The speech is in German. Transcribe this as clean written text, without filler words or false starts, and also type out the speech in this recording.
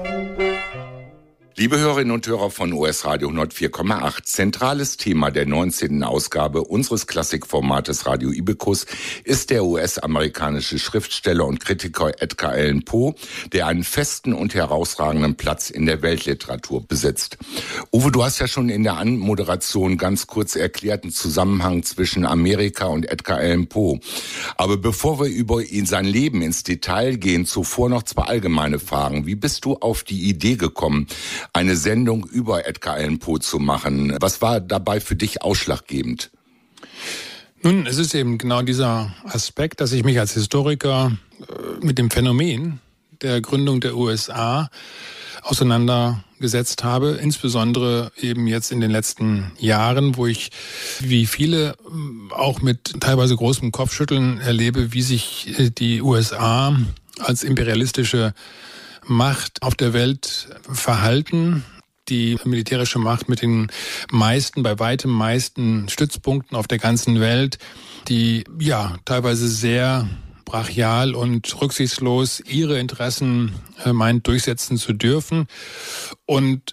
Liebe Hörerinnen und Hörer von US Radio 104,8, zentrales Thema der 19. Ausgabe unseres Klassikformates Radio Ibekus ist der US-amerikanische Schriftsteller und Kritiker Edgar Allan Poe, der einen festen und herausragenden Platz in der Weltliteratur besitzt. Uwe, du hast ja schon in der Anmoderation ganz kurz erklärt den Zusammenhang zwischen Amerika und Edgar Allan Poe. Aber bevor wir über sein Leben ins Detail gehen, zuvor noch zwei allgemeine Fragen. Wie bist du auf die Idee gekommen, eine Sendung über Edgar Allan Poe zu machen? Was war dabei für dich ausschlaggebend? Nun, es ist eben genau dieser Aspekt, dass ich mich als Historiker mit dem Phänomen der Gründung der USA auseinandergesetzt habe, insbesondere eben jetzt in den letzten Jahren, wo ich, wie viele, auch mit teilweise großem Kopfschütteln erlebe, wie sich die USA als imperialistische Macht auf der Welt verhalten. Die militärische Macht mit den bei weitem meisten Stützpunkten auf der ganzen Welt, die teilweise sehr brachial und rücksichtslos ihre Interessen meint durchsetzen zu dürfen. Und